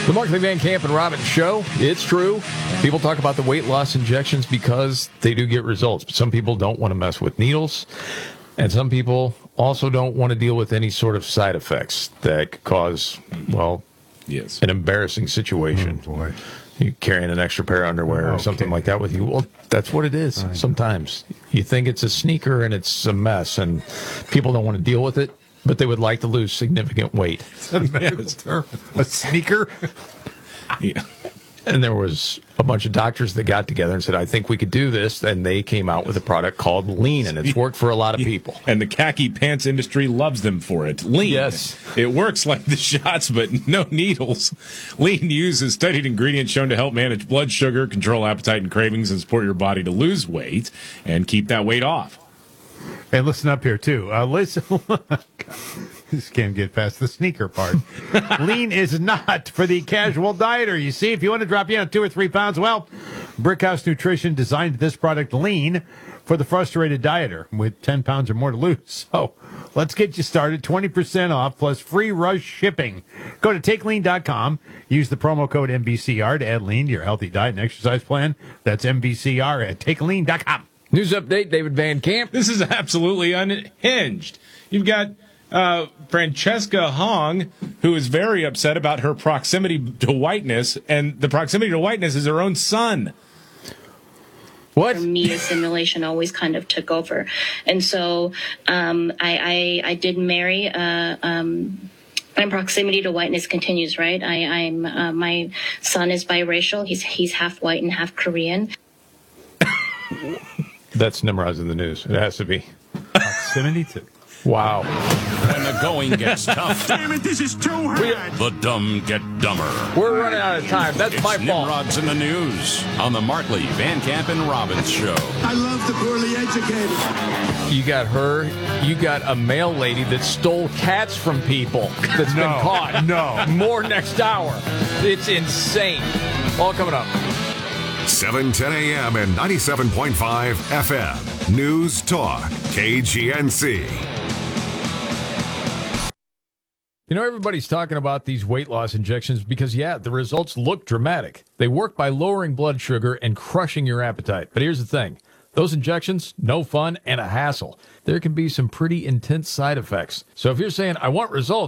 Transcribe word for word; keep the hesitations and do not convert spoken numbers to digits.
The Markley, Van Camp, and Robbins Show. It's true. People talk about the weight loss injections because they do get results. But some people don't want to mess with needles. And some people also don't want to deal with any sort of side effects that could cause, well, yes, an embarrassing situation. Oh, boy. You're carrying an extra pair of underwear Okay. or something like that with you. Well, that's what it is sometimes. You think it's a sneaker and it's a mess, and people don't want to deal with it, but they would like to lose significant weight. Yes. A sneaker? Yeah. And there was a bunch of doctors that got together and said, I think we could do this. And they came out with a product called Lean, and it's worked for a lot of people. And the khaki pants industry loves them for it. Lean. Yes. It works like the shots, but no needles. Lean uses studied ingredients shown to help manage blood sugar, control appetite and cravings, and support your body to lose weight and keep that weight off. And listen up here, too. Uh, listen. Just can't get past the sneaker part. Lean is not for the casual dieter. You see, if you want to drop in on two or three pounds, well, Brickhouse Nutrition designed this product, Lean, for the frustrated dieter with ten pounds or more to lose. So let's get you started. twenty percent off plus free rush shipping. Go to take lean dot com. Use the promo code M B C R to add Lean to your healthy diet and exercise plan. That's M B C R at take lean dot com. News update, David Van Camp. This is absolutely unhinged. You've got uh, Francesca Hong, who is very upset about her proximity to whiteness, and the proximity to whiteness is her own son. What? For me, assimilation always kind of took over. And so um, I, I, I did marry. Uh, um, my proximity to whiteness continues, right? I, I'm uh, my son is biracial. He's he's half white and half Korean. That's Nimrod's in the news. It has to be. Proximity to. Wow. When the going gets tough, Damn it, this is too hard. the dumb get dumber. We're running out of time. That's It's my fault. Nimrod's in the news on the Markley, Van Camp, and Robbins Show. I love the poorly educated. You got her. You got a mail lady that stole cats from people that's No. been caught. No. More next hour. It's insane. All coming up. seven ten a.m. and ninety-seven point five F M. News Talk, K G N C. You know, everybody's talking about these weight loss injections because, yeah, the results look dramatic. They work by lowering blood sugar and crushing your appetite. But here's the thing. Those injections, no fun and a hassle. There can be some pretty intense side effects. So if you're saying, I want results,